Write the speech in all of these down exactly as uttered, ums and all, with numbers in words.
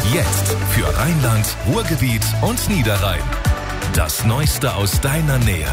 Jetzt für Rheinland, Ruhrgebiet und Niederrhein. Das Neueste aus deiner Nähe.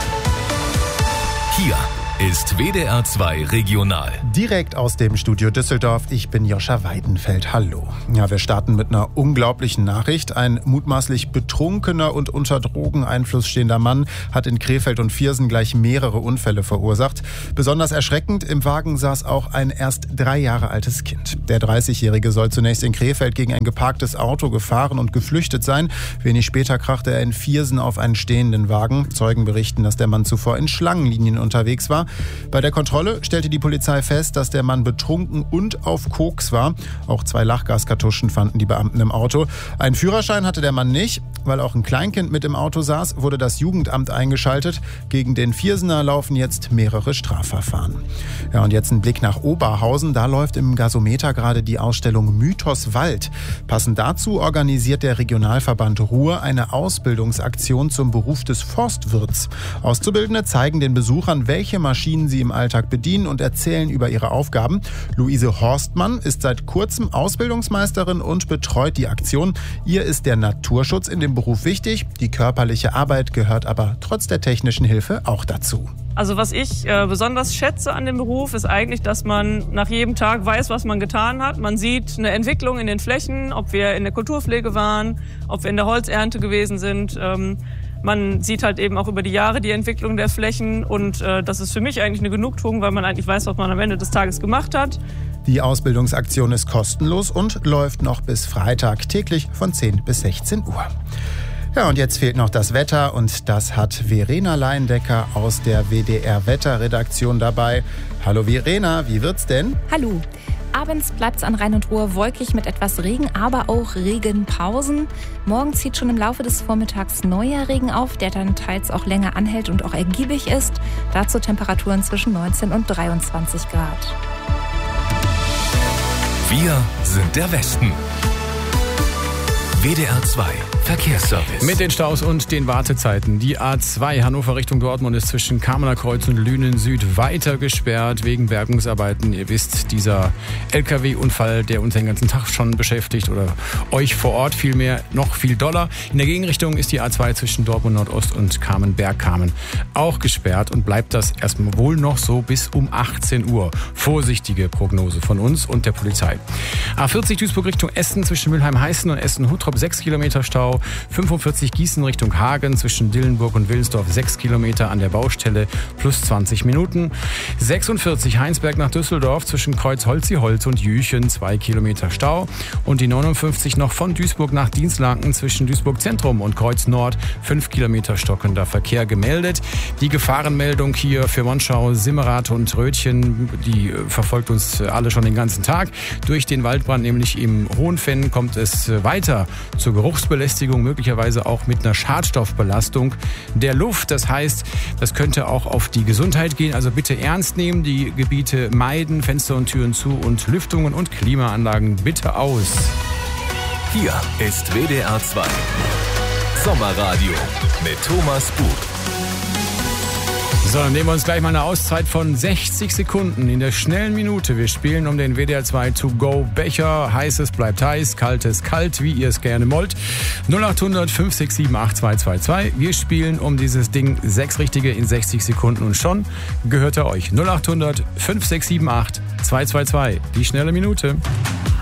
Hier ist W D R zwei Regional. Direkt aus dem Studio Düsseldorf, ich bin Joscha Weidenfeld. Hallo. Ja, wir starten mit einer unglaublichen Nachricht. Ein mutmaßlich betrunkener und unter Drogeneinfluss stehender Mann hat in Krefeld und Viersen gleich mehrere Unfälle verursacht. Besonders erschreckend, im Wagen saß auch ein erst drei Jahre altes Kind. Der dreißigjährige soll zunächst in Krefeld gegen ein geparktes Auto gefahren und geflüchtet sein. Wenig später krachte er in Viersen auf einen stehenden Wagen. Zeugen berichten, dass der Mann zuvor in Schlangenlinien unterwegs war. Bei der Kontrolle stellte die Polizei fest, dass der Mann betrunken und auf Koks war. Auch zwei Lachgaskartuschen fanden die Beamten im Auto. Einen Führerschein hatte der Mann nicht. Weil auch ein Kleinkind mit im Auto saß, wurde das Jugendamt eingeschaltet. Gegen den Viersener laufen jetzt mehrere Strafverfahren. Ja, und jetzt ein Blick nach Oberhausen. Da läuft im Gasometer gerade die Ausstellung Mythos Wald. Passend dazu organisiert der Regionalverband Ruhr eine Ausbildungsaktion zum Beruf des Forstwirts. Auszubildende zeigen den Besuchern, welche Maschinen sie im Alltag bedienen und erzählen über ihre Aufgaben. Luise Horstmann ist seit kurzem Ausbildungsmeisterin und betreut die Aktion. Ihr ist der Naturschutz in dem Beruf wichtig. Die körperliche Arbeit gehört aber trotz der technischen Hilfe auch dazu. Also was ich äh, besonders schätze an dem Beruf, ist eigentlich, dass man nach jedem Tag weiß, was man getan hat. Man sieht eine Entwicklung in den Flächen, ob wir in der Kulturpflege waren, ob wir in der Holzernte gewesen sind. Ähm, man sieht halt eben auch über die Jahre die Entwicklung der Flächen und äh, das ist für mich eigentlich eine Genugtuung, weil man eigentlich weiß, was man am Ende des Tages gemacht hat. Die Ausbildungsaktion ist kostenlos und läuft noch bis Freitag täglich von zehn bis sechzehn Uhr. Ja, und jetzt fehlt noch das Wetter und das hat Verena Leindecker aus der W D R-Wetterredaktion dabei. Hallo Verena, wie wird's denn? Hallo. Abends bleibt es an Rhein und Ruhr wolkig mit etwas Regen, aber auch Regenpausen. Morgen zieht schon im Laufe des Vormittags neuer Regen auf, der dann teils auch länger anhält und auch ergiebig ist. Dazu Temperaturen zwischen neunzehn und dreiundzwanzig Grad. Wir sind der Westen. W D R zwei Verkehrsservice. Mit den Staus und den Wartezeiten. Die A zwei Hannover Richtung Dortmund ist zwischen Kamener Kreuz und Lünen Süd weiter gesperrt wegen Bergungsarbeiten. Ihr wisst, dieser L K W-Unfall, der uns den ganzen Tag schon beschäftigt oder euch vor Ort vielmehr noch viel doller. In der Gegenrichtung ist die A zwei zwischen Dortmund Nordost und Kamen-Bergkamen auch gesperrt und bleibt das erstmal wohl noch so bis um achtzehn Uhr. Vorsichtige Prognose von uns und der Polizei. A vierzig Duisburg Richtung Essen zwischen Mülheim-Heißen und Essen-Huttrop sechs Kilometer Stau. fünfundvierzig Gießen Richtung Hagen zwischen Dillenburg und Willensdorf sechs Kilometer an der Baustelle plus zwanzig Minuten. sechsundvierzig Heinsberg nach Düsseldorf zwischen Kreuz Holzi-Holz und Jüchen zwei Kilometer Stau. Und die neunundfünfzig noch von Duisburg nach Dienstlaken zwischen Duisburg Zentrum und Kreuz Nord fünf Kilometer stockender Verkehr gemeldet. Die Gefahrenmeldung hier für Monschau, Simmerath und Rötchen, die verfolgt uns alle schon den ganzen Tag. Durch den Waldbrand nämlich im Hohenfenn kommt es weiter zur Geruchsbelästigung, möglicherweise auch mit einer Schadstoffbelastung der Luft. Das heißt, das könnte auch auf die Gesundheit gehen. Also bitte ernst nehmen, die Gebiete meiden, Fenster und Türen zu und Lüftungen und Klimaanlagen bitte aus. Hier ist W D R zwei Sommerradio mit Thomas Buch. So, dann nehmen wir uns gleich mal eine Auszeit von sechzig Sekunden in der schnellen Minute. Wir spielen um den W D R zwei To-Go-Becher. Heißes bleibt heiß, kaltes kalt, wie ihr es gerne wollt. null acht hundert fünf sechs sieben acht zwei zwei zwei. Wir spielen um dieses Ding sechs Richtige in sechzig Sekunden und schon gehört er euch. null acht hundert fünf sechs sieben acht zwei zwei zwei. Die schnelle Minute.